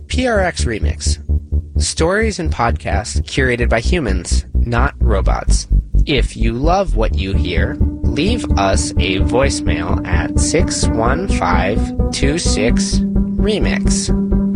PRX Remix. Stories and podcasts curated by humans, not robots. If you love what you hear, leave us a voicemail at 615-26-REMIX.